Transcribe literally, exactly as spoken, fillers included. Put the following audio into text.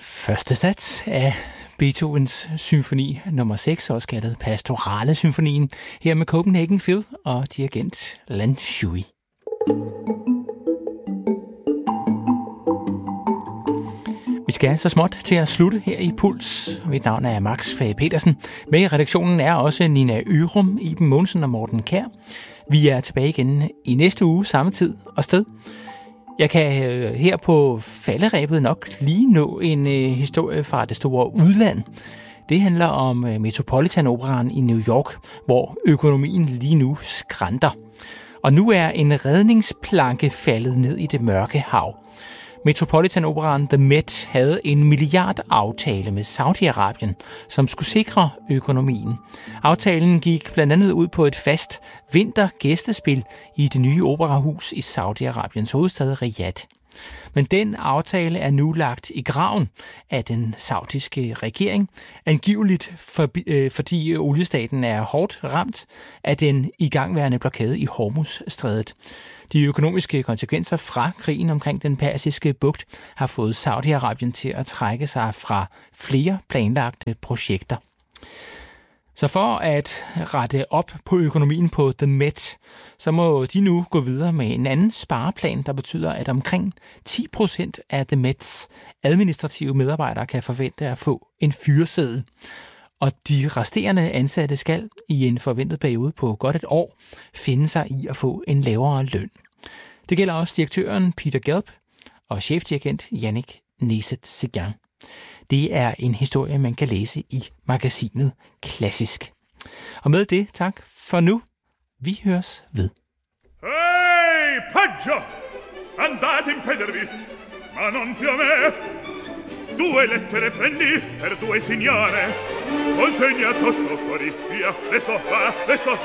Første sats af Beethovens symfoni nummer seks, også kaldet Pastorale Symfonien, her med Copenhagen Phil og dirigent Lan Shui. Vi skal så småt til at slutte her i Puls. Mit navn er Max Fage Petersen. Med i redaktionen er også Nina Ørum, Iben Mogensen og Morten Kjær. Vi er tilbage igen i næste uge, samme tid og sted. Jeg kan her på falderebet nok lige nå en øh, historie fra det store udland. Det handler om øh, Metropolitan Operaen i New York, hvor økonomien lige nu skranter. Og nu er en redningsplanke faldet ned i det mørke hav. Metropolitan Operaen The Met havde en milliardaftale med Saudi-Arabien, som skulle sikre økonomien. Aftalen gik blandt andet ud på et fast vintergæstespil i det nye operahus i Saudi-Arabiens hovedstad Riyadh. Men den aftale er nu lagt i graven af den saudiske regering, angiveligt for, øh, fordi oliestaten er hårdt ramt af den igangværende blokade i Hormuzstrædet. De økonomiske konsekvenser fra krigen omkring den persiske bugt har fået Saudi-Arabien til at trække sig fra flere planlagte projekter. Så for at rette op på økonomien på The Met, så må de nu gå videre med en anden spareplan, der betyder, at omkring ti procent af The Mets administrative medarbejdere kan forvente at få en fyreseddel. Og de resterende ansatte skal i en forventet periode på godt et år finde sig i at få en lavere løn. Det gælder også direktøren Peter Gelb og chefdirigent Yannick Nézet-Séguin. Det er en historie, man kan læse i magasinet Klassisk. Og med det, tak for nu. Vi høres ved. Ehi, peggio! Andate impedervi, ma non più a me! Due lettere prendi per due signore. Consegna tosto fuori, via, presto, va, presto.